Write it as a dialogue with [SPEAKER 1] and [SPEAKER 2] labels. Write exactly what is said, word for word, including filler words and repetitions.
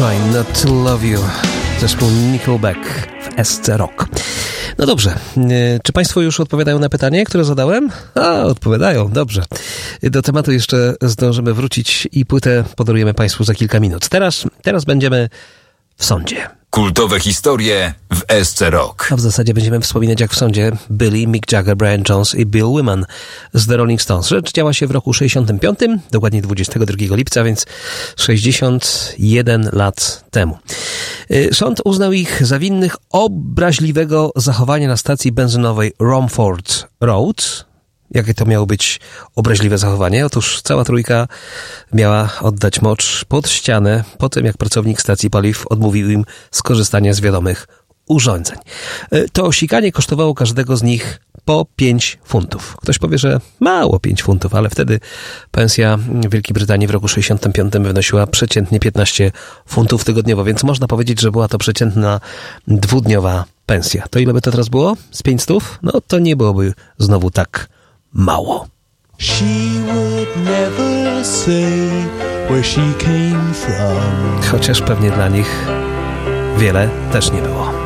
[SPEAKER 1] Trying Not to Love You. Zespół Nickelback w S C Rock. No dobrze, czy Państwo już odpowiadają na pytanie, które zadałem? A, odpowiadają, dobrze. Do tematu jeszcze zdążymy wrócić i płytę podarujemy Państwu za kilka minut. Teraz, teraz będziemy w sądzie.
[SPEAKER 2] Kultowe historie w S C Rock.
[SPEAKER 1] A w zasadzie będziemy wspominać, jak w sądzie byli Mick Jagger, Brian Jones i Bill Wyman z The Rolling Stones. Rzecz działa się w roku sześćdziesiątym piątym, dokładnie dwudziestego drugiego lipca, więc sześćdziesiąt jeden lat temu. Sąd uznał ich za winnych obraźliwego zachowania na stacji benzynowej Romford Road. Jakie to miało być obraźliwe zachowanie? Otóż cała trójka miała oddać mocz pod ścianę po tym, jak pracownik stacji paliw odmówił im skorzystania z wiadomych urządzeń. To sikanie kosztowało każdego z nich po pięć funtów. Ktoś powie, że mało pięć funtów, ale wtedy pensja w Wielkiej Brytanii w roku sześćdziesiątym piątym wynosiła przeciętnie piętnaście funtów tygodniowo, więc można powiedzieć, że była to przeciętna dwudniowa pensja. To ile by to teraz było? Z pięć stów? No to nie byłoby znowu tak mało.
[SPEAKER 3] She would never say where she came from.
[SPEAKER 1] Chociaż pewnie dla nich wiele też nie było.